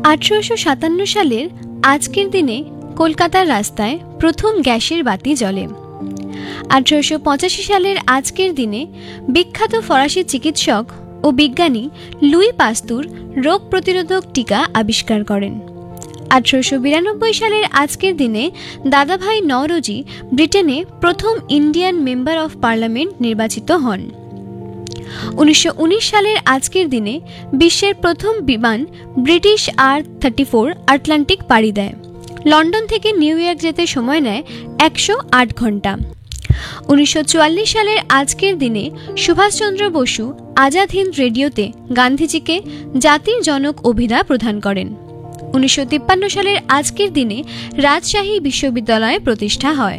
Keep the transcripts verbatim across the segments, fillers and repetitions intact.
আঠারোশো সাতান্ন সালের আজকের দিনে কলকাতার রাস্তায় প্রথম গ্যাসের বাতি জ্বলে। আঠারোশো পঁচাশি সালের আজকের দিনে বিখ্যাত ফরাসি চিকিৎসক ও বিজ্ঞানী লুই পাস্তুর রোগ প্রতিরোধক টিকা আবিষ্কার করেন। আঠারোশো বিরানব্বই সালের আজকের দিনে দাদাভাই নওরোজি ব্রিটেনে প্রথম ইন্ডিয়ান মেম্বার অফ পার্লামেন্ট নির্বাচিত হন। উনিশশো উনিশ সালের আজকের দিনে বিশ্বের প্রথম বিমান ব্রিটিশ আর থার্টি ফোর আটলান্টিক পাড়ি দেয়। লন্ডন থেকে নিউ ইয়র্ক যেতে সময় নেয় একশো আট ঘন্টা। উনিশশো চুয়াল্লিশ সালের আজকের দিনে সুভাষচন্দ্র বসু আজাদ হিন্দ রেডিওতে গান্ধীজিকে জাতির জনক অভিধা প্রদান করেন। উনিশশো তিপ্পান্ন সালের আজকের দিনে রাজশাহী বিশ্ববিদ্যালয় প্রতিষ্ঠা হয়।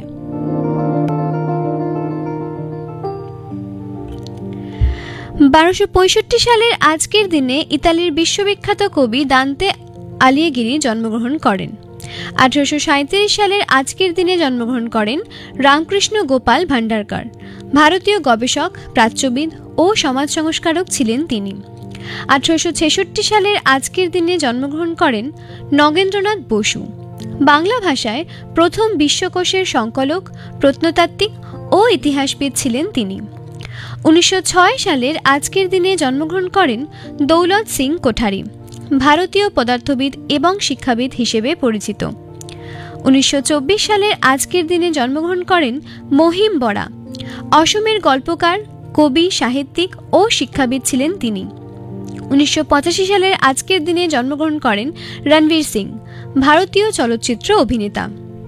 বারোশো পঁয়ষট্টি সালের আজকের দিনে ইতালির বিশ্ববিখ্যাত কবি দান্তে আলিয়েগিরি জন্মগ্রহণ করেন। আঠারোশো সাঁইত্রিশ সালের আজকের দিনে জন্মগ্রহণ করেন রামকৃষ্ণ গোপাল ভান্ডারকর। ভারতীয় গবেষক, প্রাচ্যবিদ ও সমাজ সংস্কারক ছিলেন তিনি। আঠারোশো ছেষট্টি সালের আজকের দিনে জন্মগ্রহণ করেন নগেন্দ্রনাথ বসু। বাংলা ভাষায় প্রথম বিশ্বকোষের সংকলক, প্রত্নতাত্ত্বিক ও ইতিহাসবিদ ছিলেন তিনি। উনিশশো ছয় সালের আজকের দিনে জন্মগ্রহণ করেন দৌলত সিং কোঠারি, ভারতীয় পদার্থবিদ এবং শিক্ষাবিদ হিসেবে পরিচিত। উনিশশো চব্বিশ সালের আজকের দিনে জন্মগ্রহণ করেন মহিম বরা। অসমের গল্পকার, কবি, সাহিত্যিক ও শিক্ষাবিদ ছিলেন তিনি। উনিশশো পঁচাশি সালের আজকের দিনে জন্মগ্রহণ করেন রণবীর সিং, ভারতীয় চলচ্চিত্র অভিনেতা।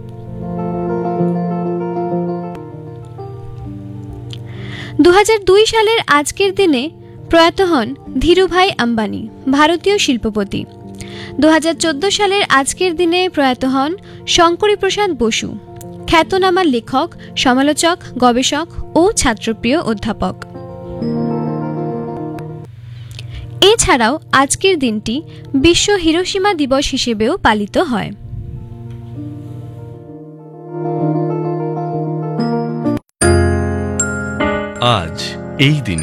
দু হাজার দুই সালের আজকের দিনে প্রয়াত হন ধীরুভাই আম্বানি, ভারতীয় শিল্পপতি। দু হাজার চোদ্দ সালের আজকের দিনে প্রয়াত হন শঙ্করী প্রসাদ বসু, খ্যাতনামা লেখক, সমালোচক, গবেষক ও ছাত্রপ্রিয় অধ্যাপক। এছাড়াও আজকের দিনটি বিশ্ব হিরোশিমা দিবস হিসেবেও পালিত হয়। আজ এই দিনে